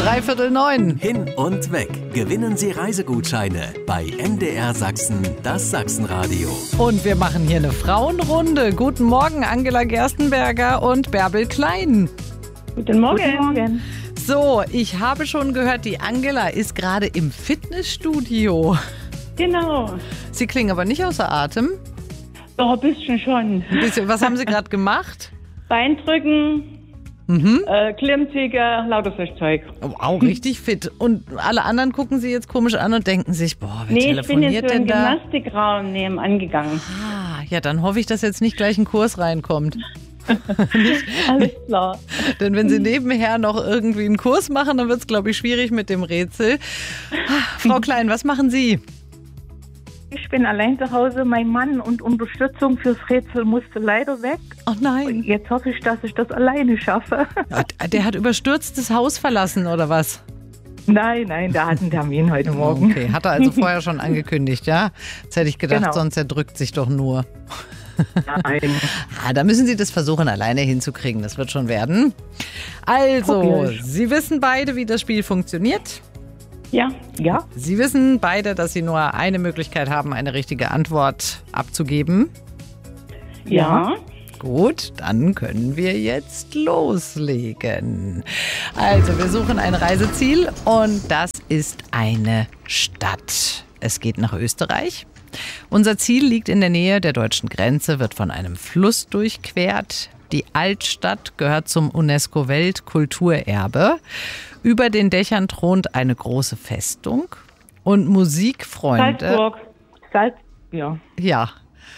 8:45. Hin und weg. Gewinnen Sie Reisegutscheine bei MDR Sachsen, das Sachsenradio. Und wir machen hier eine Frauenrunde. Guten Morgen, Angela Gerstenberger und Bärbel Klein. Guten Morgen. Guten Morgen. So, ich habe schon gehört, die Angela ist gerade im Fitnessstudio. Genau. Sie klingen aber nicht außer Atem. Doch, ein bisschen schon. Ein bisschen, was haben Sie gerade gemacht? Beindrücken, Klimmzüge, lauter solches Zeug. Wow, richtig fit. Und alle anderen gucken Sie jetzt komisch an und denken sich, boah, wer Nee, ich bin telefoniert jetzt so denn im da? Gymnastikraum nebenan gegangen. Ah, ja, dann hoffe ich, dass jetzt nicht gleich ein Kurs reinkommt. Alles klar. Denn wenn Sie nebenher noch irgendwie einen Kurs machen, dann wird es, glaube ich, schwierig mit dem Rätsel. Frau Klein, was machen Sie? Ich bin allein zu Hause. Mein Mann und Unterstützung fürs Rätsel musste leider weg. Oh nein. Jetzt hoffe ich, dass ich das alleine schaffe. Der hat überstürzt das Haus verlassen, oder was? Nein, der hat einen Termin heute Morgen. Okay, hat er also vorher schon angekündigt, ja? Jetzt hätte ich gedacht, Genau. sonst er drückt sich doch nur. Nein. Da müssen Sie das versuchen, alleine hinzukriegen. Das wird schon werden. Also, Probier ich. Sie wissen beide, wie das Spiel funktioniert. Ja. Ja, Sie wissen beide, dass Sie nur eine Möglichkeit haben, eine richtige Antwort abzugeben. Ja. Gut, dann können wir jetzt loslegen. Also, wir suchen ein Reiseziel und das ist eine Stadt. Es geht nach Österreich. Unser Ziel liegt in der Nähe der deutschen Grenze, wird von einem Fluss durchquert. Die Altstadt gehört zum UNESCO-Weltkulturerbe. Über den Dächern thront eine große Festung und Musikfreunde. ja. Ja.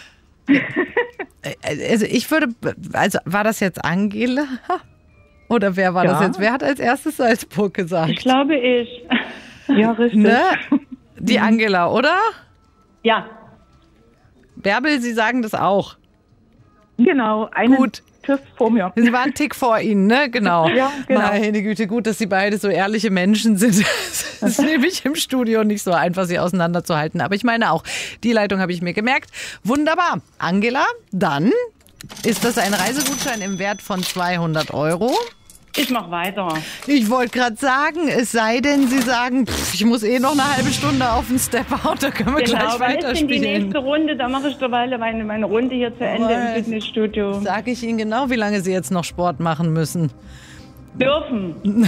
Also war das jetzt Angela? Oder wer war das Ja. jetzt? Wer hat als erstes Salzburg gesagt? Ich glaube ich. Ja, richtig. Ne? Die Angela, oder? Ja. Bärbel, Sie sagen das auch. Genau, einen Gut. Tschüss vor mir. Sie waren einen Tick vor Ihnen, ne? Genau. Ja, genau. Meine Güte, gut, dass Sie beide so ehrliche Menschen sind. Es ist nämlich im Studio nicht so einfach, Sie auseinanderzuhalten. Aber ich meine auch, die Leitung habe ich mir gemerkt. Wunderbar. Angela, dann ist das ein Reisegutschein im Wert von 200 €. Ich mache weiter. Ich wollte gerade sagen, es sei denn, Sie sagen, ich muss noch eine halbe Stunde auf den Step-Out, da können wir gleich Genau, wann ist denn die weiterspielen. nächste Runde? Da mache ich derweile meine Runde hier zu Ende im Fitnessstudio. Sage ich Ihnen genau, wie lange Sie jetzt noch Sport machen müssen. Dürfen.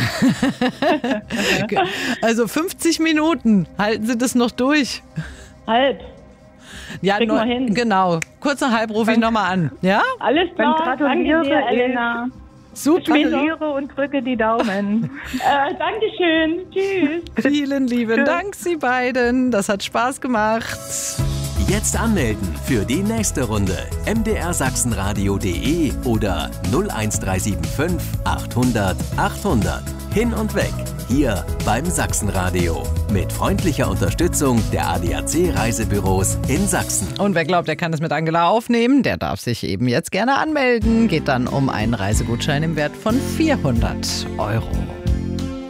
Also 50 Minuten, halten Sie das noch durch? Halb. Ja, Kriegen wir hin. Genau. Kurz nach halb rufe ich nochmal an. Ja? Alles klar. Dann Danke gratuliere dir, ich. Elena. Super. Gratuliere und drücke die Daumen. Dankeschön. Tschüss. Vielen lieben Dank, Sie beiden. Das hat Spaß gemacht. Jetzt anmelden für die nächste Runde. mdrsachsenradio.de oder 01375 800 800. Hin und weg. Hier beim Sachsenradio. Mit freundlicher Unterstützung der ADAC Reisebüros in Sachsen. Und wer glaubt, er kann es mit Angela aufnehmen, der darf sich eben jetzt gerne anmelden. Geht dann um einen Reisegutschein im Wert von 400 €.